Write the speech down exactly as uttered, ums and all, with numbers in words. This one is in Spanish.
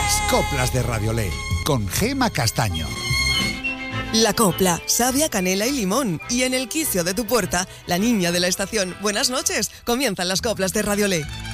Las coplas de Radiolé, con Gema Castaño. La copla, savia, canela y limón. Y en el quicio de tu puerta, la niña de la estación. Buenas noches, comienzan las coplas de Radiolé.